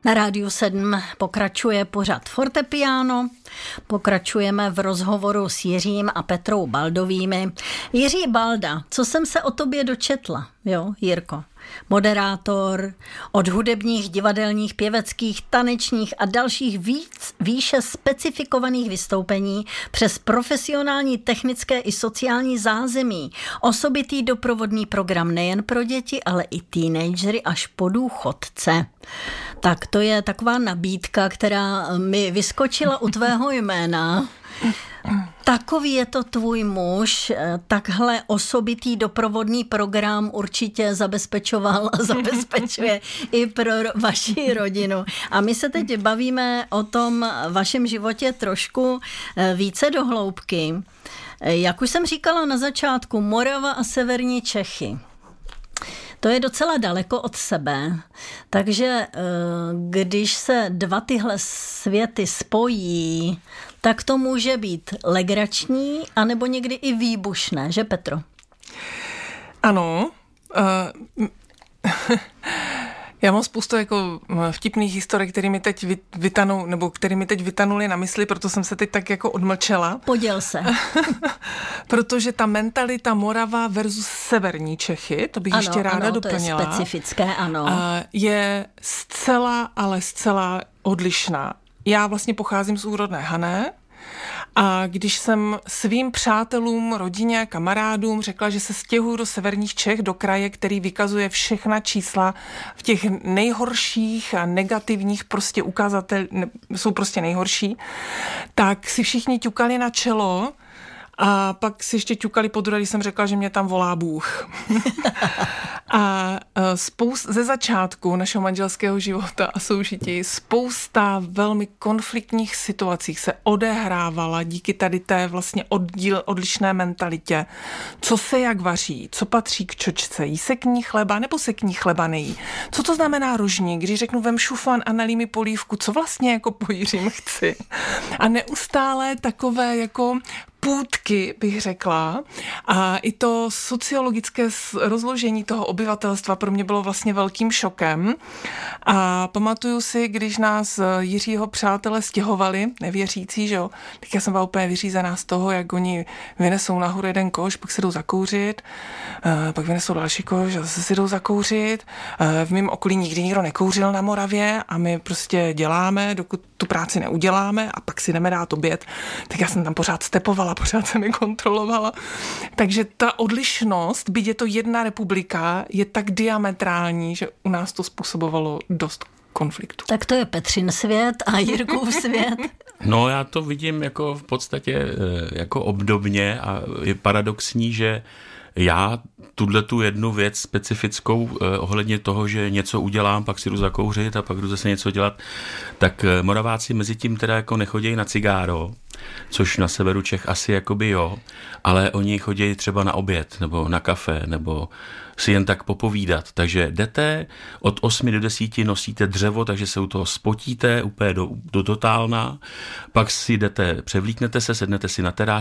Na Rádiu 7 pokračuje pořad Fortepiano. Pokračujeme v rozhovoru s Jiřím a Petrou Baldovými. Jiří Balda, co jsem se o tobě dočetla, jo, Jirko? Moderátor, od hudebních, divadelních, pěveckých, tanečních a dalších výše specifikovaných vystoupení přes profesionální, technické i sociální zázemí. Osobitý doprovodný program nejen pro děti, ale i teenagery až po důchodce. Tak to je taková nabídka, která mi vyskočila u tvého jména. Takový je to tvůj muž, takhle osobitý doprovodný program určitě zabezpečoval a zabezpečuje i pro vaši rodinu. A my se teď bavíme o tom vašem životě trošku více do hloubky. Jak už jsem říkala na začátku, Morava a severní Čechy. To je docela daleko od sebe, takže když se dva tyhle světy spojí, tak to může být legrační, anebo někdy i výbušné, že Petro? Ano. Já mám spoustu jako vtipných historik, které mi teď vytanou, nebo které mi teď vytanuly na mysli, proto jsem se teď tak jako odmlčela. Poděl se. Protože ta mentalita Morava versus severní Čechy, to bych ano, ještě ráda doplnila. To je specifické, ano. Je zcela, ale zcela odlišná. Já vlastně pocházím z úrodné Hané. A když jsem svým přátelům, rodině, kamarádům řekla, že se stěhuju do severních Čech, do kraje, který vykazuje všechna čísla v těch nejhorších a negativních prostě jsou prostě nejhorší, tak si všichni ťukali na čelo a pak si ještě ťukali podruhé, když jsem řekla, že mě tam volá Bůh. A ze začátku našeho manželského života a soužití spousta velmi konfliktních situací se odehrávala díky tady té vlastně odlišné mentalitě. Co se jak vaří, co patří k čočce, jí se k ní chleba nebo se k ní chleba nejí. Co to znamená rožník, když řeknu vem šufan a nalij mi polívku, co vlastně jako po Jiřím chci. A neustále takové jako půtky, bych řekla. A i to sociologické rozložení toho obyvatelstva pro mě bylo vlastně velkým šokem. A pamatuju si, když nás Jiřího přátelé stěhovali, nevěřící, že jo, tak já jsem byla úplně vyřízená z toho, jak oni vynesou nahoru jeden koš, pak se jdou zakouřit, pak vynesou další koš a zase si jdou zakouřit. V mém okolí nikdy nikdo nekouřil na Moravě a my prostě děláme, dokud tu práci neuděláme a pak si jdeme dát oběd. Tak já jsem tam pořád stepovala, pořád se mi kontrolovala. Takže ta odlišnost, byť je to jedna republika, je tak diametrální, že u nás to způsobovalo dost konfliktu. Tak to je Petřin svět a Jirkův svět. No já to vidím jako v podstatě jako obdobně a je paradoxní, že já tu jednu věc specifickou ohledně toho, že něco udělám, pak si jdu zakouřit a pak jdu zase něco dělat, tak Moraváci mezi tím teda jako nechodějí na cigáro, což na severu Čech asi jakoby jo, ale oni chodí třeba na oběd nebo na kafe nebo si jen tak popovídat. Takže jdete od 8 do 10, nosíte dřevo, takže se u toho spotíte úplně do totálna, pak si jdete, převlíknete se, sednete si na terás